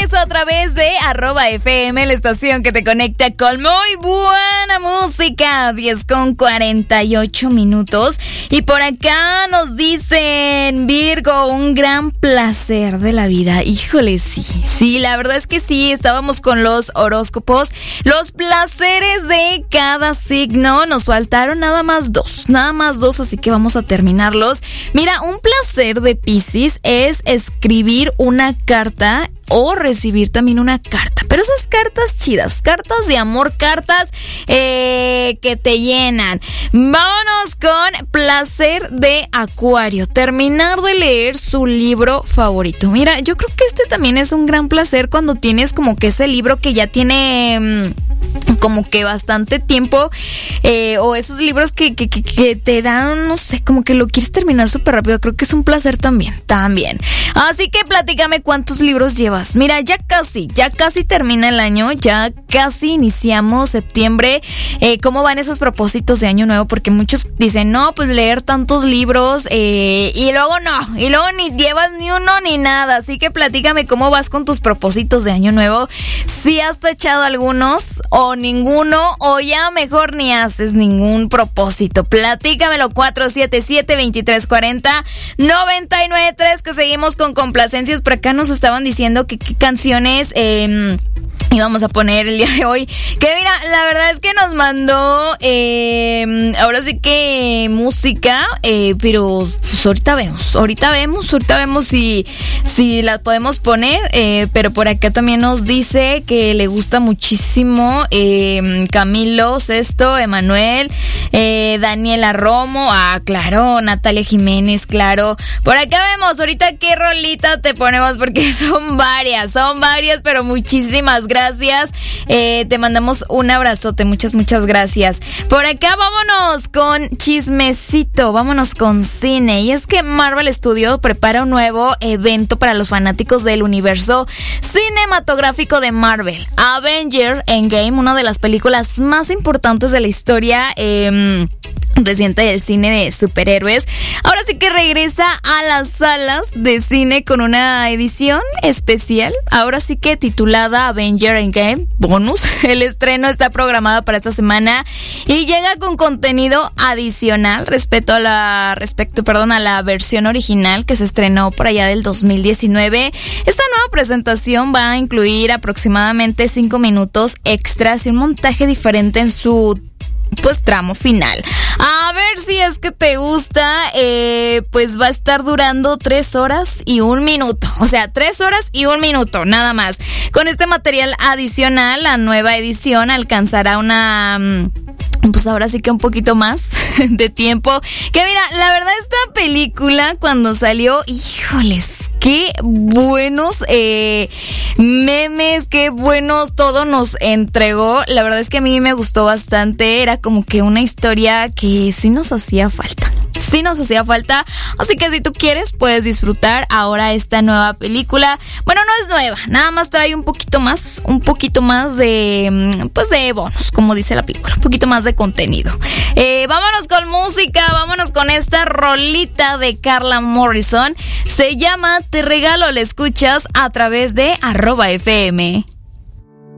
regreso a través de @FM, la estación que te conecta con muy buena música. 10:48. Y por acá nos dicen, Virgo, un gran placer de la vida. Híjole, sí, la verdad es que sí, estábamos con los horóscopos, los placeres de cada signo. Nos faltaron nada más dos, así que vamos a terminarlos. Mira, un placer de Piscis es escribir una carta o recibir también una carta, pero esas cartas chidas, cartas de amor, cartas que te llenan. Vámonos con placer de Acuario, terminar de leer su libro favorito. Mira, yo creo que este también es un gran placer cuando tienes como que ese libro que ya tiene como que bastante tiempo, o esos libros que te dan, no sé, como que lo quieres terminar súper rápido. Creo que es un placer también. Así que platícame cuántos libros llevas. Mira, ya casi termina el año, ya casi iniciamos septiembre. ¿Cómo van esos propósitos de año nuevo? Porque muchos dicen, no, pues leer tantos libros, y luego ni llevas ni uno ni nada. Así que platícame cómo vas con tus propósitos de año nuevo. Si has tachado algunos o ninguno, o ya mejor ni haces ningún propósito. Platícamelo, 477-2340-993, que seguimos con complacencias. Por acá nos estaban diciendo que qué canciones íbamos a poner el día de hoy. Que mira, la verdad es que nos mandó ahora sí que música, pero pues ahorita vemos si la podemos poner, pero por acá también nos dice que le gusta muchísimo Camilo Sesto, Emanuel, Daniela Romo, claro, Natalia Jiménez, claro. Por acá vemos ahorita qué rolita te ponemos, porque son varias, pero muchísimas gracias. Te mandamos un abrazote, muchas gracias. Por acá vámonos con chismecito, vámonos con cine. Y es que Marvel Studios prepara un nuevo evento para los fanáticos del universo cinematográfico de Marvel. Avengers Endgame, una de las películas más importantes de la historia reciente del cine de superhéroes, ahora sí que regresa a las salas de cine con una edición especial, ahora sí que titulada Avengers Endgame Bonus. El estreno está programado para esta semana y llega con contenido adicional respecto a la versión original que se estrenó por allá del 2019. Esta nueva presentación va a incluir aproximadamente 5 minutos extras y un montaje diferente en su tramo final. A ver si es que te gusta, pues va a estar durando 3 horas y 1 minuto. O sea, 3 horas y 1 minuto, nada más. Con este material adicional, la nueva edición alcanzará pues ahora sí que un poquito más de tiempo. Que mira, la verdad esta película cuando salió, híjoles, qué buenos memes, qué buenos todo nos entregó. La verdad es que a mí me gustó bastante. Era como que una historia que sí nos hacía falta. Así que si tú quieres, puedes disfrutar ahora esta nueva película. Bueno, no es nueva, nada más trae un poquito más de, pues de bonus, como dice la película, un poquito más de contenido. Vámonos con música, vámonos con esta rolita de Carla Morrison. Se llama Te Regalo, la escuchas a través de @FM.